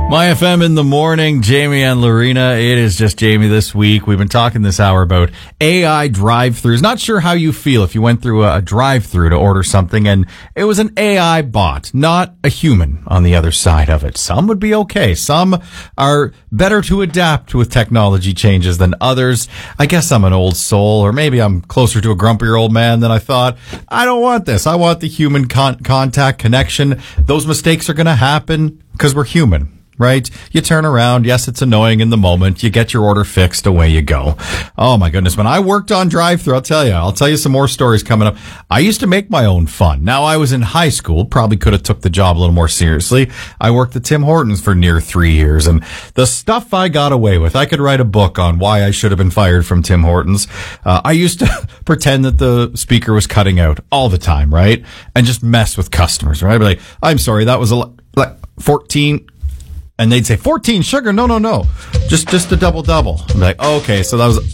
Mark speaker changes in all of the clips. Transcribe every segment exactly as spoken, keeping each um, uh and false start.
Speaker 1: My F M in the morning, Jamie and Lorena. It is just Jamie this week. We've been talking this hour about A I drive-thrus. Not sure how you feel if you went through a drive-thru to order something and it was an A I bot, not a human on the other side of it. Some would be okay. Some are better to adapt with technology changes than others. I guess I'm an old soul, or maybe I'm closer to a grumpier old man than I thought. I don't want this. I want the human con- contact connection. Those mistakes are going to happen because we're human. Right? You turn around. Yes, it's annoying in the moment. You get your order fixed. Away you go. Oh my goodness. When I worked on drive-thru, I'll tell you, I'll tell you some more stories coming up. I used to make my own fun. Now I was in high school, probably could have took the job a little more seriously. I worked at Tim Hortons for near three years and the stuff I got away with, I could write a book on why I should have been fired from Tim Hortons. Uh, I used to pretend that the speaker was cutting out all the time, right? And just mess with customers, right? I'd be like, I'm sorry, that was a, like fourteen. And they'd say, fourteen sugar? No, no, no. Just just a double-double. I'm like, oh, okay, so that was...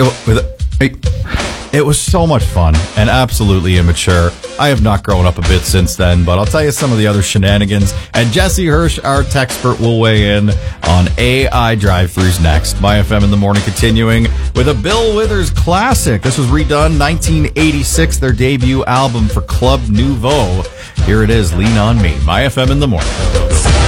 Speaker 1: It was so much fun and absolutely immature. I have not grown up a bit since then, but I'll tell you some of the other shenanigans. And Jesse Hirsch, our techspert, will weigh in on A I drive-thrus next. My F M in the morning continuing with a Bill Withers classic. This was redone nineteen eighty-six, their debut album for Club Nouveau. Here it is, Lean On Me. My F M in the morning.